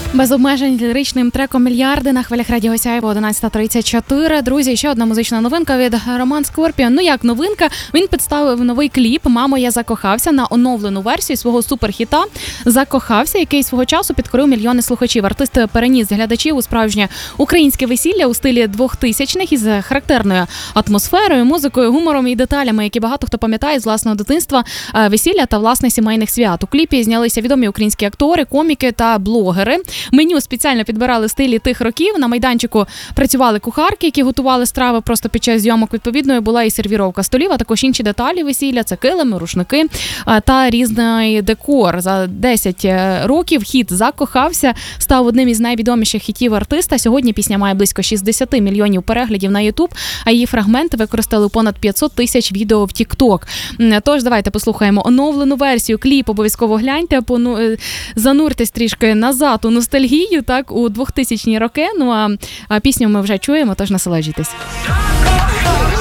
Без обмежень ліричним треком «Мільярди» на хвилях Радіо Сяйво 11:34. Друзі, ще одна музична новинка від Роман Скорпіон. Ну як новинка? Він представив новий кліп «Мамо, я закохався» на оновлену версію свого суперхіта «Закохався», який свого часу підкорив мільйони слухачів. Артист переніс глядачів у справжнє українське весілля у стилі 2000-х із характерною атмосферою, музикою, гумором і деталями, які багато хто пам'ятає з власного дитинства, весілля та власне сімейних свят. У кліпі знялися відомі українські актори, коміки та блогери. Меню спеціально підбирали в стилі тих років. На майданчику працювали кухарки, які готували страви просто під час зйомок. Відповідною була і сервіровка столів, а також інші деталі весілля. Це килими, рушники та різний декор. За 10 років хіт «Закохався» став одним із найвідоміших хітів артиста. Сьогодні пісня має близько 60 мільйонів переглядів на YouTube, а її фрагменти використали у понад 500 тисяч відео в TikTok. Тож, давайте послухаємо оновлену версію. Кліп обов'язково гляньте, зануртесь трішки назад у ностальгію, так, у 2000-ні роки. Ну а пісню ми вже чуємо, тож насолоджуйтесь.